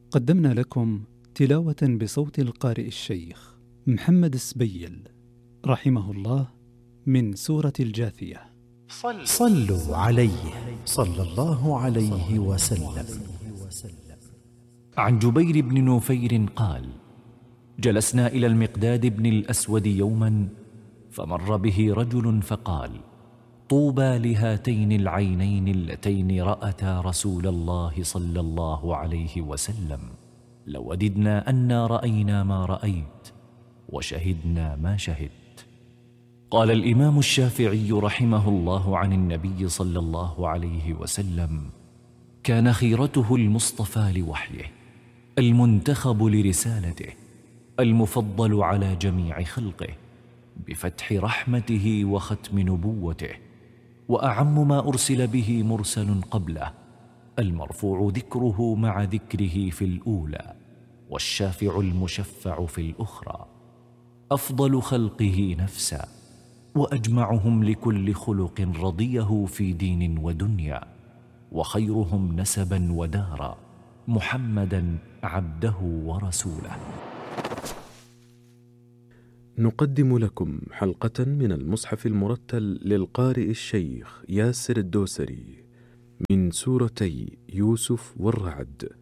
قدمنا لكم تلاوة بصوت القارئ الشيخ محمد السبيل رحمه الله من سورة الجاثية. صلوا عليه صلى الله عليه وسلم. عن جبير بن نفير قال: جلسنا إلى المقداد بن الأسود يوما، فمر به رجل فقال: طوبى لهاتين العينين اللتين رأتا رسول الله صلى الله عليه وسلم، لوددنا أنا رأينا ما رأيت وشهدنا ما شهدت. قال الإمام الشافعي رحمه الله عن النبي صلى الله عليه وسلم: كان خيرته المصطفى لوحيه، المنتخب لرسالته، المفضل على جميع خلقه، بفتح رحمته وختم نبوته، وأعم ما أرسل به مرسل قبله، المرفوع ذكره مع ذكره في الأولى، والشافع المشفع في الأخرى، أفضل خلقه نفسا، وأجمعهم لكل خلق رضيه في دين ودنيا، وخيرهم نسبا ودارا، محمدا عبده ورسوله. نقدم لكم حلقة من المصحف المرتل للقارئ الشيخ ياسر الدوسري من سورتي يوسف والرعد.